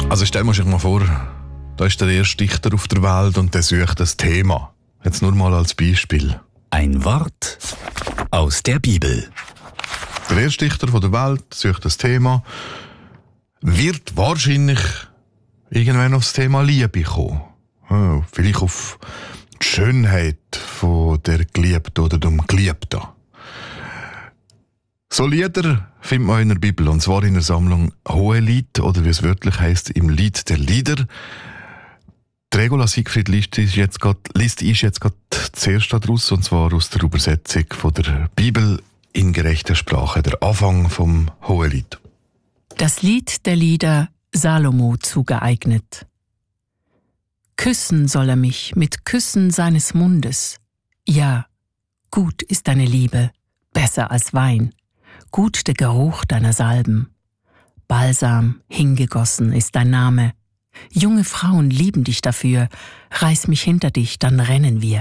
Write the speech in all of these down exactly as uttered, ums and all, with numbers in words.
Also stell dir mal vor, da ist der erste Dichter auf der Welt und der sucht das Thema. Jetzt nur mal als Beispiel. Ein Wort aus der Bibel. Der erste Dichter der Welt sucht das Thema, wird wahrscheinlich irgendwann auf das Thema Liebe kommen. Oh, vielleicht auf die Schönheit von der Geliebten oder dem Geliebten. So Lieder findet man in der Bibel, und zwar in der Sammlung Hohelied, oder wie es wörtlich heisst, im Lied der Lieder. Die Regula Siegfried liest ist jetzt gerade zuerst daraus, und zwar aus der Übersetzung von der Bibel in gerechter Sprache, der Anfang vom Hohelied. Das Lied der Lieder Salomo zugeeignet. Küssen soll er mich mit Küssen seines Mundes. Ja, gut ist deine Liebe, besser als Wein. Gut der Geruch deiner Salben. Balsam, hingegossen ist dein Name. Junge Frauen lieben dich dafür. Reiß mich hinter dich, dann rennen wir.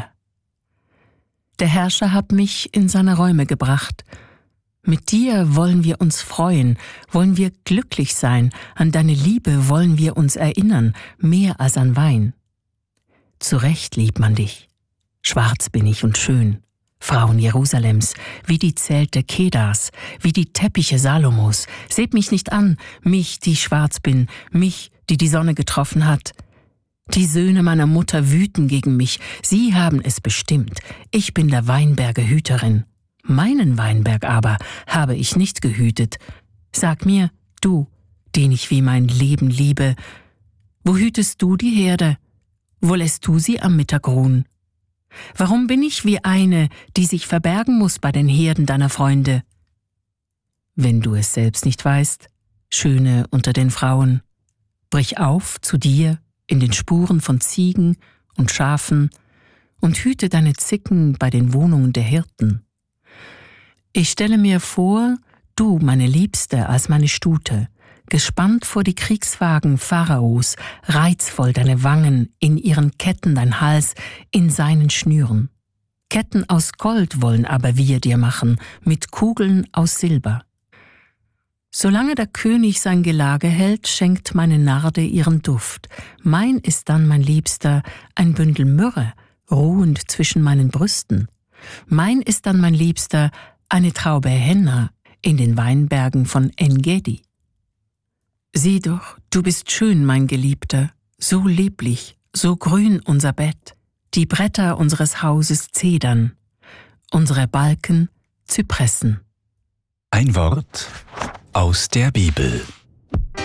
Der Herrscher hat mich in seine Räume gebracht. Mit dir wollen wir uns freuen, wollen wir glücklich sein, an deine Liebe wollen wir uns erinnern, mehr als an Wein. Zu Recht liebt man dich. Schwarz bin ich und schön. Frauen Jerusalems, wie die Zelte Kedars, wie die Teppiche Salomos. Seht mich nicht an, mich, die schwarz bin, mich, die die Sonne getroffen hat. Die Söhne meiner Mutter wüten gegen mich, sie haben es bestimmt. Ich bin der Weinberge Hüterin. Meinen Weinberg aber habe ich nicht gehütet. Sag mir, du, den ich wie mein Leben liebe, wo hütest du die Herde? Wo lässt du sie am Mittag ruhen? Warum bin ich wie eine, die sich verbergen muss bei den Herden deiner Freunde? Wenn du es selbst nicht weißt, Schöne unter den Frauen, brich auf zu dir in den Spuren von Ziegen und Schafen und hüte deine Zicken bei den Wohnungen der Hirten. Ich stelle mir vor, du, meine Liebste, als meine Stute, gespannt vor die Kriegswagen Pharaos, reizvoll deine Wangen, in ihren Ketten dein Hals, in seinen Schnüren. Ketten aus Gold wollen aber wir dir machen, mit Kugeln aus Silber. Solange der König sein Gelage hält, schenkt meine Narde ihren Duft. Mein ist dann, mein Liebster, ein Bündel Myrrhe, ruhend zwischen meinen Brüsten. Mein ist dann, mein Liebster, eine Traube Henna in den Weinbergen von En-Gedi. Sieh doch, du bist schön, mein Geliebter, so lieblich, so grün unser Bett, die Bretter unseres Hauses Zedern, unsere Balken Zypressen. Ein Wort aus der Bibel.